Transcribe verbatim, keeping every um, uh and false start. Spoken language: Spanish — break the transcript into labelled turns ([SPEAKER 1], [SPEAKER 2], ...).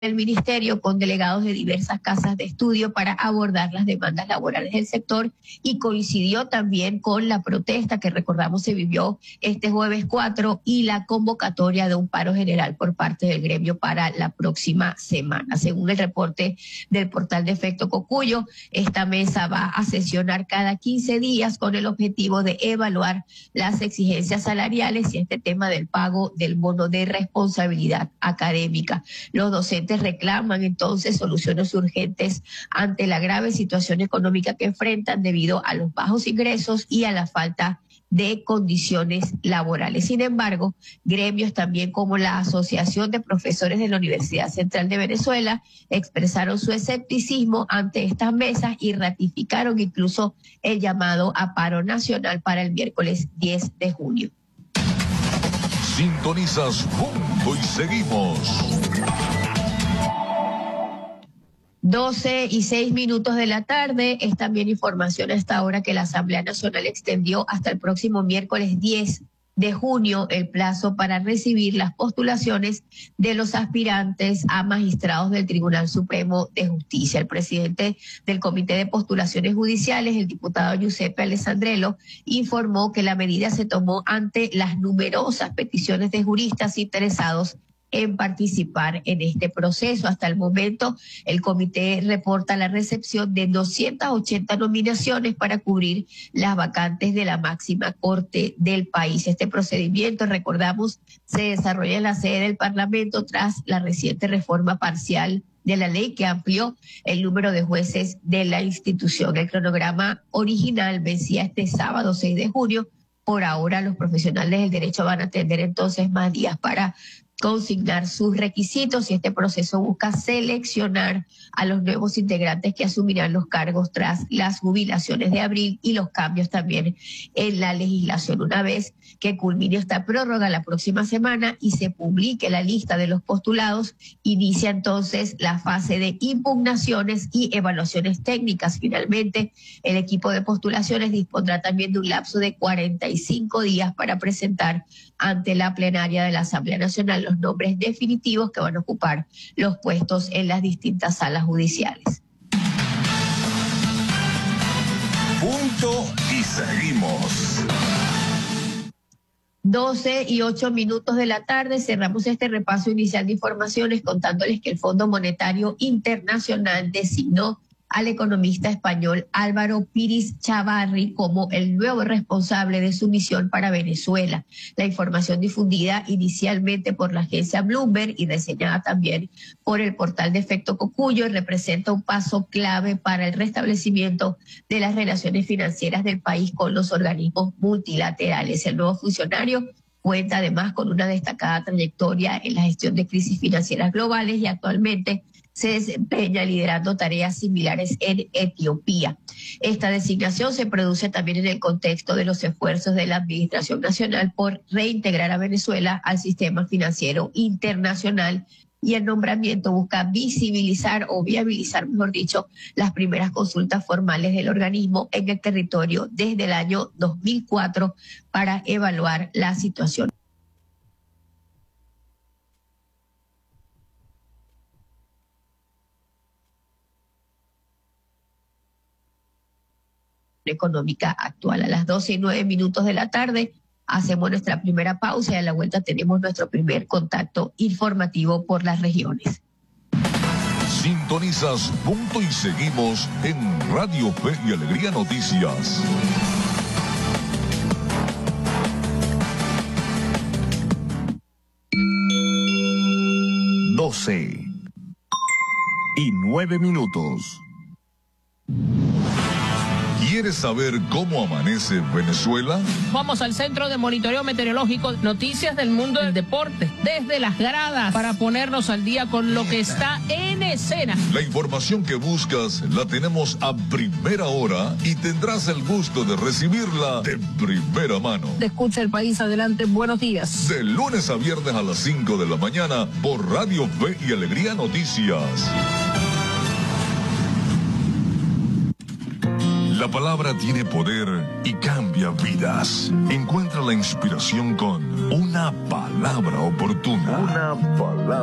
[SPEAKER 1] el ministerio con delegados de diversas casas de estudio para abordar las demandas laborales del sector y coincidió también con la protesta que recordamos se vivió este jueves cuatro y la convocatoria de un paro general por parte del gremio para la próxima semana. Según el reporte del portal de Efecto Cocuyo, esta mesa va a sesionar cada quince días con el objetivo de evaluar las exigencias salariales y este tema del pago del bono de responsabilidad académica. Los docentes reclaman entonces soluciones urgentes ante la grave situación económica que enfrentan debido a los bajos ingresos y a la falta de condiciones laborales. Sin embargo, gremios también como la Asociación de Profesores de la Universidad Central de Venezuela expresaron su escepticismo ante estas mesas y ratificaron incluso el llamado a paro nacional para el miércoles diez de junio.
[SPEAKER 2] Sintonizas Punto y seguimos.
[SPEAKER 1] doce y seis minutos de la tarde. Es también información a esta hora que la Asamblea Nacional extendió hasta el próximo miércoles diez de junio el plazo para recibir las postulaciones de los aspirantes a magistrados del Tribunal Supremo de Justicia. El presidente del Comité de Postulaciones Judiciales, el diputado Giuseppe Alessandrello, informó que la medida se tomó ante las numerosas peticiones de juristas interesados en participar en este proceso. Hasta el momento, el comité reporta la recepción de doscientas ochenta nominaciones para cubrir las vacantes de la máxima corte del país. Este procedimiento, recordamos, se desarrolla en la sede del Parlamento tras la reciente reforma parcial de la ley que amplió el número de jueces de la institución. El cronograma original vencía este sábado seis de junio. Por ahora, los profesionales del derecho van a tener entonces más días para consignar sus requisitos y este proceso busca seleccionar a los nuevos integrantes que asumirán los cargos tras las jubilaciones de abril y los cambios también en la legislación. Una vez que culmine esta prórroga la próxima semana y se publique la lista de los postulados, inicia entonces la fase de impugnaciones y evaluaciones técnicas. Finalmente, el equipo de postulaciones dispondrá también de un lapso de cuarenta y cinco días para presentar ante la plenaria de la Asamblea Nacional los nombres definitivos que van a ocupar los puestos en las distintas salas judiciales.
[SPEAKER 2] Punto y seguimos.
[SPEAKER 1] doce y ocho minutos de la tarde, cerramos este repaso inicial de informaciones contándoles que el Fondo Monetario Internacional designó al economista español Álvaro Píriz Chavarri como el nuevo responsable de su misión para Venezuela. La información difundida inicialmente por la agencia Bloomberg y reseñada también por el portal de Efecto Cocuyo representa un paso clave para el restablecimiento de las relaciones financieras del país con los organismos multilaterales. El nuevo funcionario cuenta además con una destacada trayectoria en la gestión de crisis financieras globales y actualmente se desempeña liderando tareas similares en Etiopía. Esta designación se produce también en el contexto de los esfuerzos de la Administración Nacional por reintegrar a Venezuela al sistema financiero internacional y el nombramiento busca visibilizar o viabilizar, mejor dicho, las primeras consultas formales del organismo en el territorio desde el año dos mil cuatro para evaluar la situación económica actual. A las doce y nueve minutos de la tarde hacemos nuestra primera pausa y a la vuelta tenemos nuestro primer contacto informativo por las regiones.
[SPEAKER 2] Sintonizas Punto y seguimos en Radio Fe y Alegría Noticias. doce y nueve minutos. ¿Quieres saber cómo amanece Venezuela?
[SPEAKER 3] Vamos al Centro de Monitoreo Meteorológico, noticias del mundo del deporte, desde las gradas, para ponernos al día con lo que está en escena.
[SPEAKER 2] La información que buscas la tenemos a primera hora y tendrás el gusto de recibirla de primera mano.
[SPEAKER 3] Te escucha el país, adelante, buenos días.
[SPEAKER 2] De lunes a viernes a las cinco de la mañana por Radio Fe y Alegría Noticias. La palabra tiene poder y cambia vidas. Encuentra la inspiración con una palabra oportuna. Una palabra.